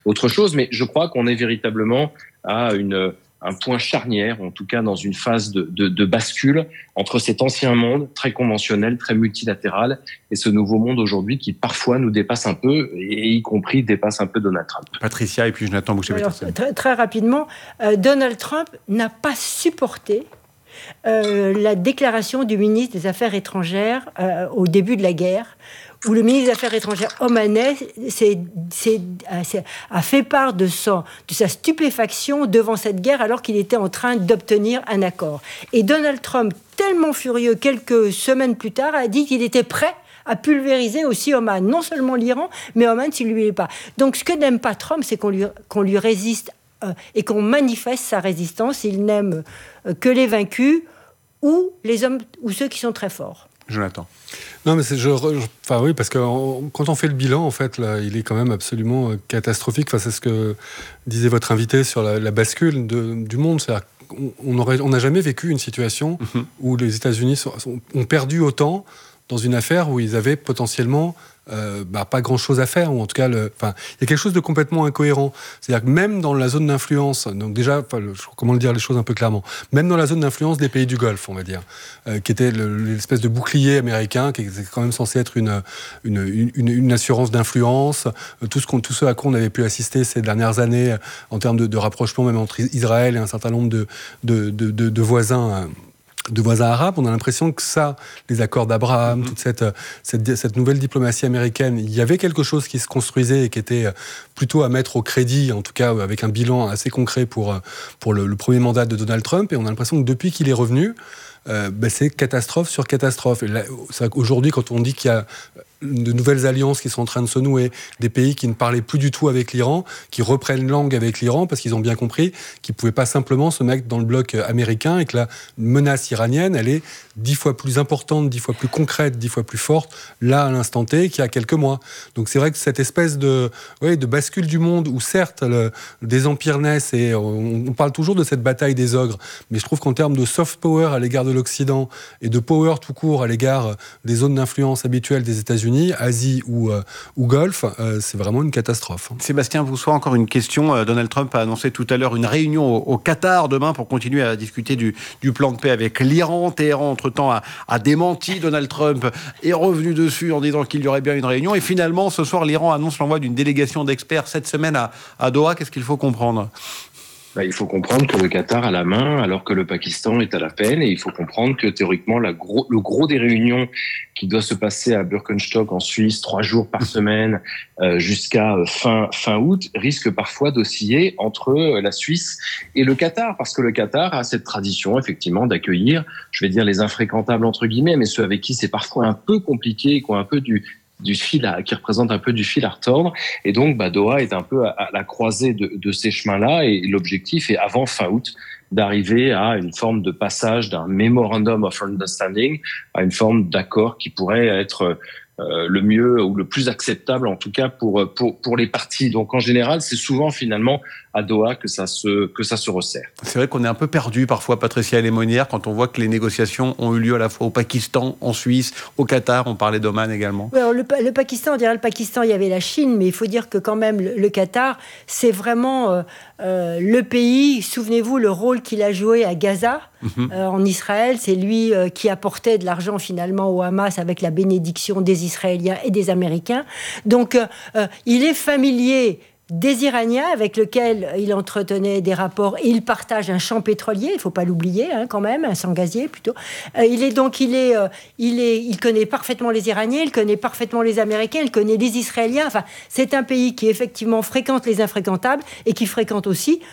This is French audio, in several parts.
autre chose. Mais je crois qu'on est véritablement à un point charnière, en tout cas dans une phase de bascule entre cet ancien monde très conventionnel, très multilatéral, et ce nouveau monde aujourd'hui qui parfois nous dépasse un peu, et y compris dépasse un peu Donald Trump. Patricia et puis Jonathan Boucher-Petersen. Très, très rapidement, Donald Trump n'a pas supporté la déclaration du ministre des Affaires étrangères au début de la guerre, où le ministre des Affaires étrangères Omanet a fait part de sa stupéfaction devant cette guerre alors qu'il était en train d'obtenir un accord. Et Donald Trump, tellement furieux, quelques semaines plus tard, a dit qu'il était prêt à pulvériser aussi Oman. Non seulement l'Iran, mais Oman s'il ne lui est pas. Donc ce que n'aime pas Trump, c'est qu'on lui résiste et qu'on manifeste sa résistance. Il n'aime que les vaincus ou les hommes ou ceux qui sont très forts. Jonathan. Non, mais oui, parce que quand on fait le bilan, en fait, là, il est quand même absolument catastrophique. Enfin, c'est ce que disait votre invité sur la bascule du monde. C'est-à-dire qu'on n'a jamais vécu une situation où les États-Unis ont perdu autant dans une affaire où ils avaient potentiellement pas grand-chose à faire, ou en tout cas, il y a quelque chose de complètement incohérent. C'est-à-dire que même dans la zone d'influence, donc déjà, comment dire les choses un peu clairement, même dans la zone d'influence des pays du Golfe, on va dire, qui était l'espèce de bouclier américain, qui était quand même censé être une assurance d'influence, tout ce à quoi on avait pu assister ces dernières années en termes de rapprochement même entre Israël et un certain nombre de voisins arabes, on a l'impression que les accords d'Abraham, toute cette nouvelle diplomatie américaine, il y avait quelque chose qui se construisait et qui était plutôt à mettre au crédit, en tout cas avec un bilan assez concret pour le premier mandat de Donald Trump. Et on a l'impression que depuis qu'il est revenu, c'est catastrophe sur catastrophe. Et là, c'est vrai qu'aujourd'hui, quand on dit qu'il y a de nouvelles alliances qui sont en train de se nouer, des pays qui ne parlaient plus du tout avec l'Iran, qui reprennent langue avec l'Iran parce qu'ils ont bien compris qu'ils ne pouvaient pas simplement se mettre dans le bloc américain et que la menace iranienne, elle est 10 fois plus importante, 10 fois plus concrète, 10 fois plus forte, là, à l'instant T, qu'il y a quelques mois. Donc c'est vrai que cette espèce de bascule du monde où certes des empires naissent et on parle toujours de cette bataille des ogres, mais je trouve qu'en termes de soft power à l'égard de l'Occident et de power tout court à l'égard des zones d'influence habituelles des États-Unis, Asie ou Golfe, c'est vraiment une catastrophe. Sébastien Boussois, encore une question. Donald Trump a annoncé tout à l'heure une réunion au Qatar demain pour continuer à discuter du plan de paix avec l'Iran. Téhéran, entre-temps, a démenti. Donald Trump est revenu dessus en disant qu'il y aurait bien une réunion. Et finalement, ce soir, l'Iran annonce l'envoi d'une délégation d'experts cette semaine à Doha. Qu'est-ce qu'il faut comprendre ? Il faut comprendre que le Qatar a la main alors que le Pakistan est à la peine, et il faut comprendre que théoriquement le gros des réunions qui doit se passer à Birkenstock en Suisse 3 jours par semaine jusqu'à fin août risque parfois d'osciller entre la Suisse et le Qatar, parce que le Qatar a cette tradition effectivement d'accueillir, je vais dire les infréquentables entre guillemets, mais ceux avec qui c'est parfois un peu compliqué, qui ont un peu qui représente un peu du fil à retordre. Et donc, Doha est un peu à la croisée de ces chemins-là, et l'objectif est, avant fin août, d'arriver à une forme de passage d'un Memorandum of Understanding à une forme d'accord qui pourrait être le mieux ou le plus acceptable, en tout cas pour les parties. Donc en général, c'est souvent finalement à Doha que ça se resserre. C'est vrai qu'on est un peu perdu parfois, Patricia Lémonière, quand on voit que les négociations ont eu lieu à la fois au Pakistan, en Suisse, au Qatar. On parlait d'Oman également. Oui, alors le Pakistan, on dirait le Pakistan, il y avait la Chine, mais il faut dire que quand même le Qatar, c'est vraiment le pays. Souvenez-vous le rôle qu'il a joué à Gaza, en Israël. C'est lui qui apportait de l'argent finalement au Hamas avec la bénédiction des Israéliens et des Américains. Donc il est familier des Iraniens avec lesquels il entretenait des rapports, et il partage un champ pétrolier, il ne faut pas l'oublier quand même, un champ gazier plutôt. Il connaît parfaitement les Iraniens, il connaît parfaitement les Américains, il connaît les Israéliens. Enfin, c'est un pays qui effectivement fréquente les infréquentables et qui fréquente aussi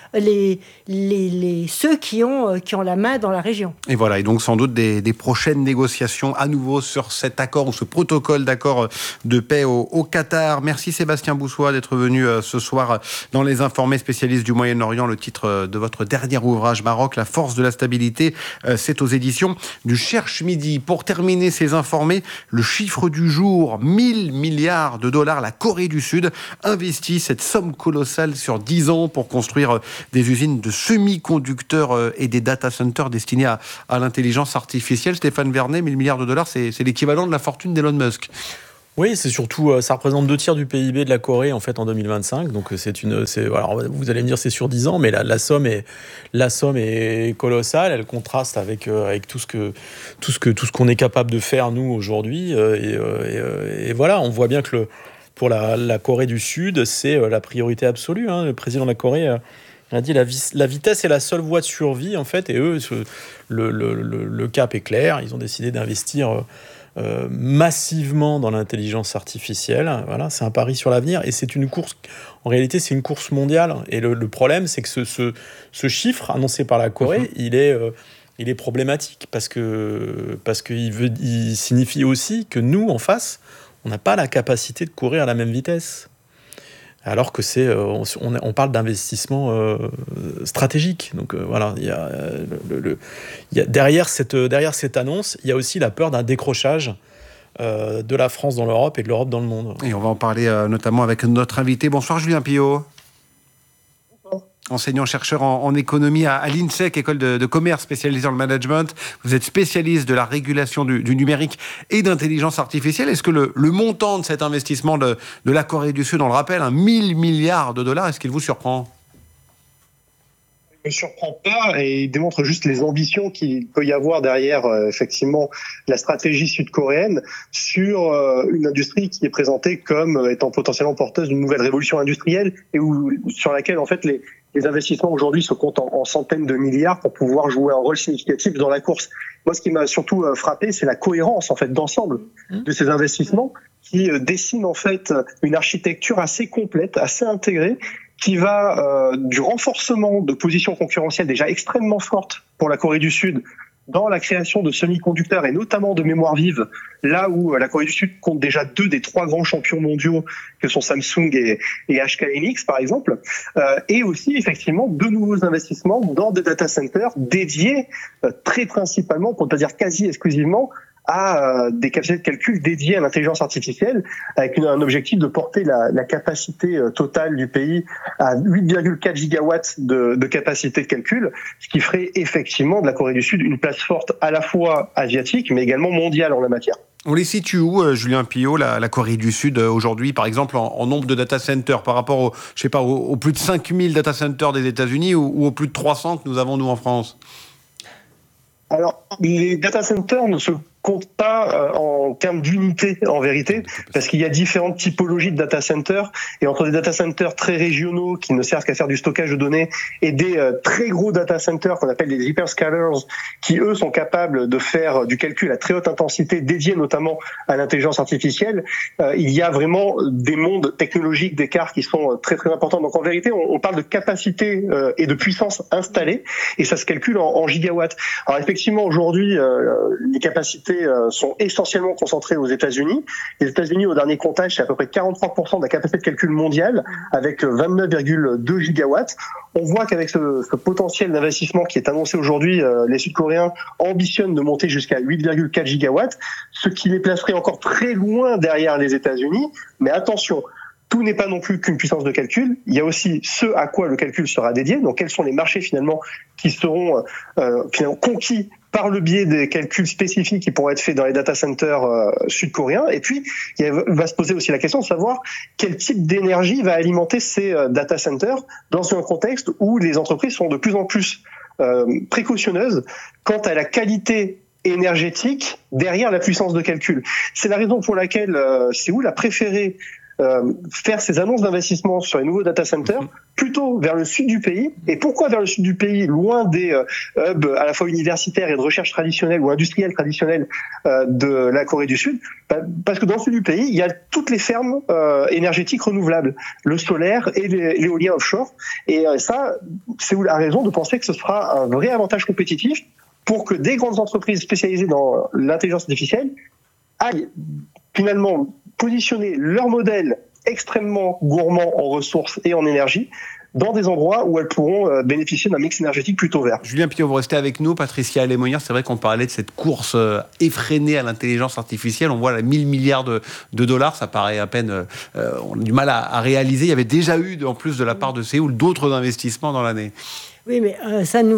ceux qui ont la main dans la région. Et voilà, et donc sans doute des prochaines négociations à nouveau sur cet accord ou ce protocole d'accord de paix au Qatar. Merci Sébastien Boussois d'être venu ce soir dans Les Informés, spécialistes du Moyen-Orient. Le titre de votre dernier ouvrage, Maroc, la force de la stabilité, c'est aux éditions du Cherche Midi. Pour terminer ces Informés, le chiffre du jour, 1000 milliards de dollars. La Corée du Sud investit cette somme colossale sur 10 ans pour construire des usines de semi-conducteurs et des data centers destinés à l'intelligence artificielle. Stéphane Vernet, 1000 milliards de dollars, c'est l'équivalent de la fortune d'Elon Musk. Oui, c'est surtout, ça représente 2/3 du PIB de la Corée en fait en 2025. Donc alors vous allez me dire c'est sur 10 ans, mais la somme est colossale. Elle contraste avec tout ce qu'on est capable de faire nous aujourd'hui. Et voilà, on voit bien que pour la Corée du Sud, c'est la priorité absolue. Hein. Le président de la Corée a dit la vitesse est la seule voie de survie en fait. Et eux, le cap est clair. Ils ont décidé d'investir massivement dans l'intelligence artificielle. Voilà, c'est un pari sur l'avenir et c'est une course. En réalité, c'est une course mondiale. Et le problème, c'est que ce chiffre annoncé par la Corée, il est problématique parce qu'il signifie aussi que nous, en face, on n'a pas la capacité de courir à la même vitesse. Alors que on parle d'investissement stratégique. Donc voilà, derrière cette annonce, il y a aussi la peur d'un décrochage de la France dans l'Europe et de l'Europe dans le monde. Et on va en parler notamment avec notre invité. Bonsoir Julien Pillot. Enseignant-chercheur en économie à l'INSEC, école de commerce spécialisée dans le management. Vous êtes spécialiste de la régulation du numérique et d'intelligence artificielle. Est-ce que le montant de cet investissement de la Corée du Sud, on le rappelle, 1 000 milliards de dollars, est-ce qu'il vous surprend ? Ne surprend pas et il démontre juste les ambitions qu'il peut y avoir derrière effectivement la stratégie sud-coréenne sur une industrie qui est présentée comme étant potentiellement porteuse d'une nouvelle révolution industrielle et sur laquelle en fait les investissements aujourd'hui se comptent en centaines de milliards pour pouvoir jouer un rôle significatif dans la course. Moi, ce qui m'a surtout frappé, c'est la cohérence en fait d'ensemble de ces investissements qui dessinent en fait une architecture assez complète, assez intégrée, qui va du renforcement de positions concurrentielles déjà extrêmement fortes pour la Corée du Sud dans la création de semi-conducteurs et notamment de mémoire vive, là où la Corée du Sud compte déjà 2 des 3 grands champions mondiaux que sont Samsung et HK Hynix par exemple, et aussi effectivement de nouveaux investissements dans des data centers dédiés très principalement, pour ne pas dire quasi exclusivement, à des capacités de calcul dédiées à l'intelligence artificielle, avec un objectif de porter la capacité totale du pays à 8,4 gigawatts de capacité de calcul, ce qui ferait effectivement de la Corée du Sud une place forte à la fois asiatique, mais également mondiale en la matière. On les situe où, Julien Pillot, la Corée du Sud, aujourd'hui, par exemple, en nombre de data centers, par rapport aux plus de 5000 data centers des États-Unis ou aux plus de 300 que nous avons, nous, en France ? Alors, les data centers ne se comptent pas en termes d'unité, en vérité, parce qu'il y a différentes typologies de data centers, et entre des data centers très régionaux qui ne servent qu'à faire du stockage de données, et des très gros data centers qu'on appelle des hyperscalers, qui eux sont capables de faire du calcul à très haute intensité, dédié notamment à l'intelligence artificielle, il y a vraiment des mondes technologiques d'écart qui sont très très importants. Donc en vérité, on parle de capacité et de puissance installée, et ça se calcule en gigawatts. Alors effectivement, aujourd'hui, les capacités sont essentiellement concentrées aux États-Unis. Les États-Unis, au dernier comptage, c'est à peu près 43% de la capacité de calcul mondiale, avec 29,2 gigawatts. On voit qu'avec ce potentiel d'investissement qui est annoncé aujourd'hui, les Sud-Coréens ambitionnent de monter jusqu'à 8,4 gigawatts, ce qui les placerait encore très loin derrière les États-Unis. Mais attention, tout n'est pas non plus qu'une puissance de calcul. Il y a aussi ce à quoi le calcul sera dédié. Donc, quels sont les marchés finalement qui seront finalement conquis par le biais des calculs spécifiques qui pourraient être faits dans les data centers sud-coréens. Et puis, il va se poser aussi la question de savoir quel type d'énergie va alimenter ces data centers dans un contexte où les entreprises sont de plus en plus précautionneuses quant à la qualité énergétique derrière la puissance de calcul. C'est la raison pour laquelle Séoul a préféré faire ces annonces d'investissement sur les nouveaux data centers plutôt vers le sud du pays. Et pourquoi vers le sud du pays, loin des hubs à la fois universitaires et de recherche traditionnels ou industriels traditionnels de la Corée du Sud? Parce que dans le sud du pays, il y a toutes les fermes énergétiques renouvelables, le solaire et l'éolien offshore. Et ça, Séoul a raison de penser que ce sera un vrai avantage compétitif pour que des grandes entreprises spécialisées dans l'intelligence artificielle aillent finalement positionner leur modèle extrêmement gourmand en ressources et en énergie dans des endroits où elles pourront bénéficier d'un mix énergétique plutôt vert. Julien Pillot, vous restez avec nous. Patricia Lémonière, c'est vrai qu'on parlait de cette course effrénée à l'intelligence artificielle. On voit là 1000 milliards de dollars, ça paraît à peine... on a du mal à réaliser. Il y avait déjà eu, en plus de la part de Séoul, d'autres investissements dans l'année. Oui, mais ça nous fait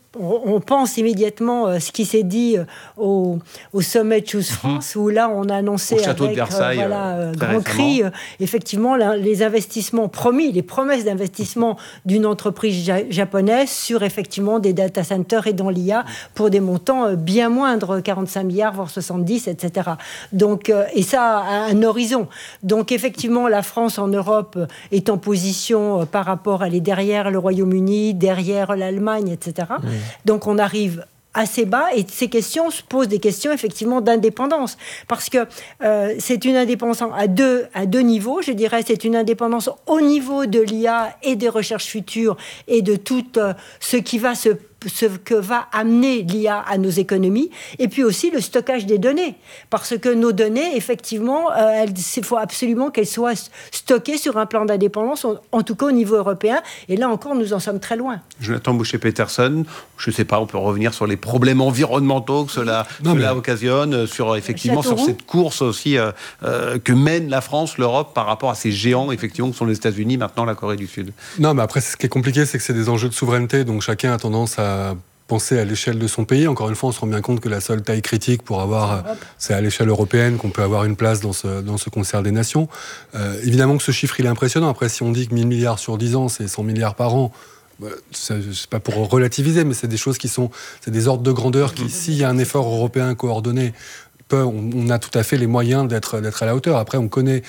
on pense immédiatement ce qui s'est dit au sommet de Choose France, où là, on a annoncé au château avec de Versailles, grand cri, effectivement, les investissements promis, les promesses d'investissement d'une entreprise japonaise sur effectivement des data centers et dans l'IA pour des montants bien moindres, 45 milliards, voire 70, etc. Donc, et ça à un horizon. Donc, effectivement, la France en Europe est en position par rapport, elle est derrière le Royaume-Uni, derrière l'Allemagne, etc. Donc on arrive assez bas et ces questions se posent des questions effectivement d'indépendance parce que c'est une indépendance à deux niveaux, je dirais. C'est une indépendance au niveau de l'IA et des recherches futures et de tout ce que va amener l'IA à nos économies, et puis aussi le stockage des données, parce que nos données, effectivement, il faut absolument qu'elles soient stockées sur un plan d'indépendance, en tout cas au niveau européen, et là encore, nous en sommes très loin. Jonathan Boucher-Peterson, je ne sais pas, on peut revenir sur les problèmes environnementaux que cela occasionne, sur cette course aussi que mène la France, l'Europe, par rapport à ces géants, effectivement, que sont les États-Unis, maintenant la Corée du Sud. Non, mais après, ce qui est compliqué, c'est que c'est des enjeux de souveraineté, donc chacun a tendance à penser à l'échelle de son pays. Encore une fois, on se rend bien compte que la seule taille critique pour avoir, c'est à l'échelle européenne qu'on peut avoir une place dans ce concert des nations. Évidemment que ce chiffre, il est impressionnant. Après, si on dit que 1000 milliards sur 10 ans, c'est 100 milliards par an, c'est pas pour relativiser, mais c'est des choses c'est des ordres de grandeur qui, s'il y a un effort européen coordonné, on a tout à fait les moyens d'être à la hauteur. Après, on connaît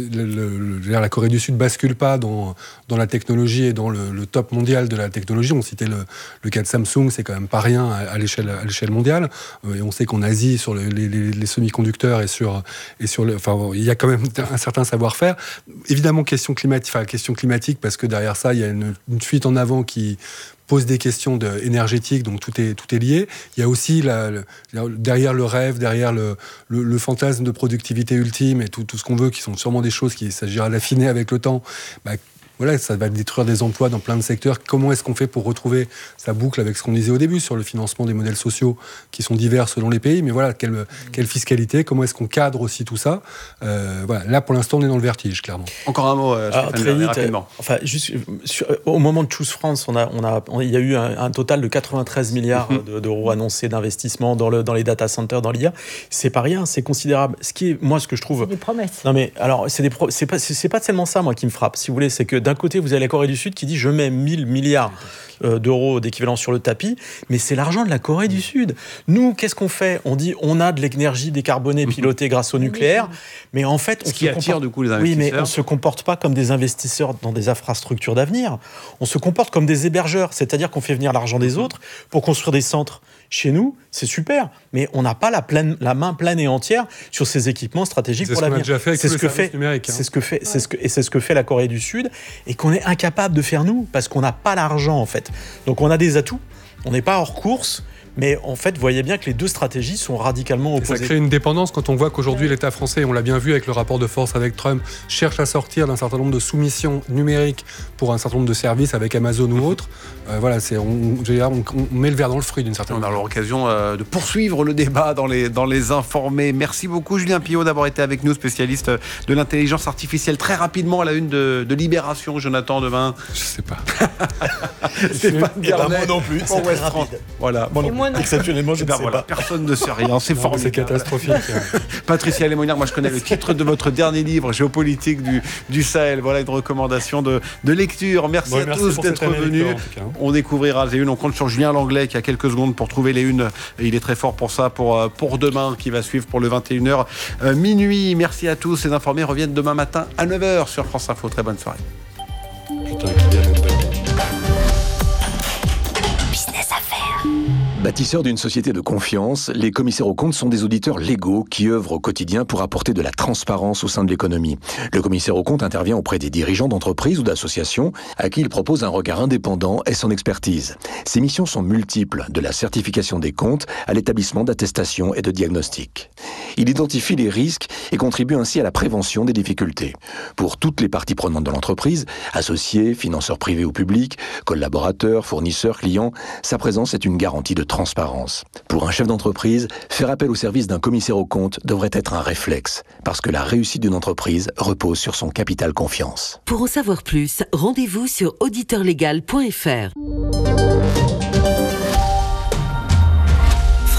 la Corée du Sud bascule pas dans la technologie et dans le top mondial de la technologie. On citait le cas de Samsung, c'est quand même pas rien à l'échelle mondiale. Et on sait qu'en Asie, sur les semi-conducteurs il y a quand même un certain savoir-faire. Évidemment, question climatique, parce que derrière ça, il y a une fuite en avant qui pose des questions énergétiques, donc tout est lié. Il y a aussi derrière le rêve, derrière le fantasme de productivité ultime et tout ce qu'on veut, qui sont sûrement des choses qu'il s'agira d'affiner avec le temps. Voilà, ça va détruire des emplois dans plein de secteurs. Comment est-ce qu'on fait pour retrouver sa boucle avec ce qu'on disait au début sur le financement des modèles sociaux qui sont divers selon les pays? Mais voilà, quelle fiscalité? Comment est-ce qu'on cadre aussi tout ça? Voilà, là, pour l'instant, on est dans le vertige, clairement. Encore un mot, très vite, rapidement. Juste, au moment de Choose France, il y a eu un total de 93 milliards d'euros annoncés d'investissement dans les data centers, dans l'IA. C'est pas rien, c'est considérable. Ce que je trouve... C'est des promesses. Non, mais alors, c'est pas tellement ça, moi, qui me frappe. Si vous voulez, c'est que d'un côté, vous avez la Corée du Sud qui dit « je mets 1000 milliards d'euros d'équivalent sur le tapis », mais c'est l'argent de la Corée du Sud. Nous, qu'est-ce qu'on fait? On dit on a de l'énergie décarbonée pilotée grâce au nucléaire, mais en fait... attire du coup les investisseurs. Oui, mais on ne se comporte pas comme des investisseurs dans des infrastructures d'avenir. On se comporte comme des hébergeurs, c'est-à-dire qu'on fait venir l'argent des autres pour construire des centres. Chez nous, c'est super, mais on n'a pas la main pleine et entière sur ces équipements stratégiques pour l'avenir. C'est ce que fait numérique. C'est ce que fait la Corée du Sud et qu'on est incapable de faire nous parce qu'on n'a pas l'argent en fait. Donc on a des atouts, on n'est pas hors course. Mais en fait, vous voyez bien que les deux stratégies sont radicalement opposées. Ça crée une dépendance quand on voit qu'aujourd'hui, l'État français, on l'a bien vu avec le rapport de force avec Trump, cherche à sortir d'un certain nombre de soumissions numériques pour un certain nombre de services avec Amazon ou autres. Voilà, on met le verre dans le fruit d'une certaine manière. On a l'occasion de poursuivre le débat dans les informés. Merci beaucoup, Julien Pillot, d'avoir été avec nous, spécialiste de l'intelligence artificielle. Très rapidement, à la une de Libération, Jonathan, demain. Je sais pas. Stéphane Garnet. Moi non plus, c'est très rapide. Voilà. Exceptionnellement, je ne sais pas. Personne ne sait rien, c'est formidable. C'est catastrophique. Patricia Lémonière, moi je connais le titre de votre dernier livre, Géopolitique du Sahel. Voilà une recommandation de lecture. Merci à tous d'être venus. On découvrira les unes. On compte sur Julien Langlais qui a quelques secondes pour trouver les unes. Il est très fort pour ça, pour demain, qui va suivre pour le 21h minuit. Merci à tous. Ces informés reviennent demain matin à 9h sur France Info. Très bonne soirée. Bâtisseurs d'une société de confiance, les commissaires aux comptes sont des auditeurs légaux qui œuvrent au quotidien pour apporter de la transparence au sein de l'économie. Le commissaire aux comptes intervient auprès des dirigeants d'entreprises ou d'associations à qui il propose un regard indépendant et son expertise. Ses missions sont multiples, de la certification des comptes à l'établissement d'attestations et de diagnostics. Il identifie les risques et contribue ainsi à la prévention des difficultés. Pour toutes les parties prenantes de l'entreprise, associés, financeurs privés ou publics, collaborateurs, fournisseurs, clients, sa présence est une garantie de transparence. Pour un chef d'entreprise, faire appel au service d'un commissaire aux comptes devrait être un réflexe, parce que la réussite d'une entreprise repose sur son capital confiance. Pour en savoir plus, rendez-vous sur auditeurlegal.fr.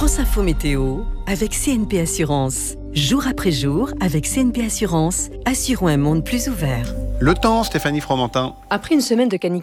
France Info Météo avec CNP Assurance. Jour après jour, avec CNP Assurance, assurons un monde plus ouvert. Le temps, Stéphanie Fromentin. Après une semaine de canicule,